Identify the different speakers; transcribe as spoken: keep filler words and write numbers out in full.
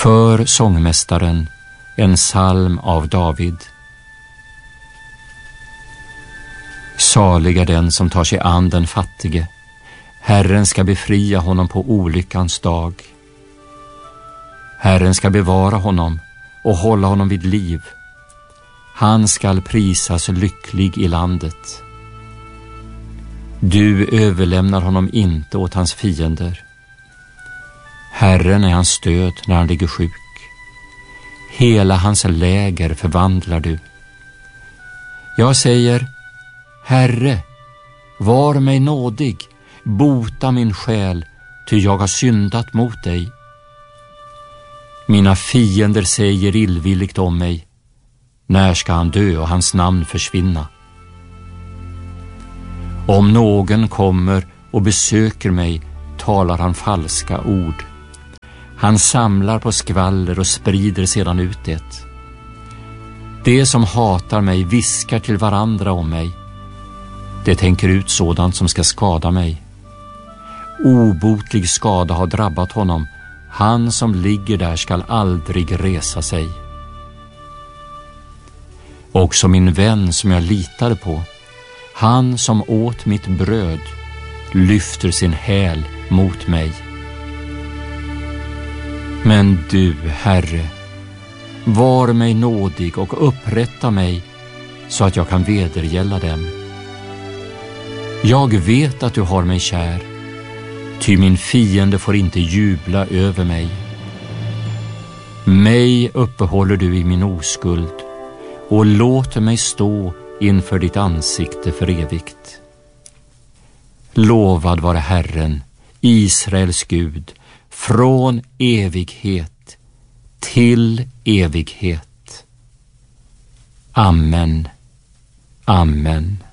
Speaker 1: För sångmästaren en psalm av David. Salig är den som tar sig an den fattige. Herren ska befria honom på olyckans dag. Herren ska bevara honom och hålla honom vid liv. Han skall prisas lycklig i landet. Du överlämnar honom inte åt hans fiender. Herren är hans stöd när han ligger sjuk. Hela hans läger förvandlar du. Jag säger, Herre, var mig nådig, bota min själ, ty jag har syndat mot dig. Mina fiender säger illvilligt om mig, när ska han dö och hans namn försvinna? Om någon kommer och besöker mig talar han falska ord. Han samlar på skvaller och sprider sedan ut det. De som hatar mig viskar till varandra om mig. De tänker ut sådant som ska skada mig. Obotlig skada har drabbat honom. Han som ligger där skall aldrig resa sig. Också min vän som jag litade på, han som åt mitt bröd, lyfter sin häl mot mig. Men du, Herre, var mig nådig och upprätta mig så att jag kan vedergälla dem. Jag vet att du har mig kär, ty min fiende får inte jubla över mig. Mig uppehåller du i min oskuld och låter mig stå inför ditt ansikte för evigt. Lovad vare Herren, Israels Gud, från evighet till evighet. Amen. Amen.